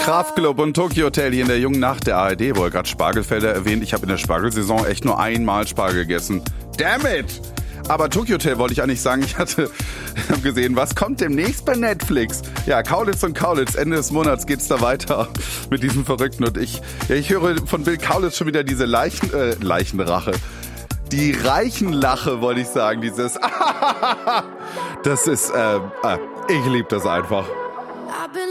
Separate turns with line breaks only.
Kraftklub und Tokyo Hotel hier in der jungen Nacht der ARD, wo er gerade Spargelfelder erwähnt. Ich habe in der Spargelsaison echt nur einmal Spargel gegessen. Damn it! Aber Tokyo Hotel wollte ich eigentlich sagen, ich habe gesehen, was kommt demnächst bei Netflix? Ja, Kaulitz und Kaulitz, Ende des Monats geht's da weiter mit diesem Verrückten. Und ich höre von Bill Kaulitz schon wieder diese Leichenrache. Die Reichenlache, wollte ich sagen, dieses das ist, ich liebe das einfach.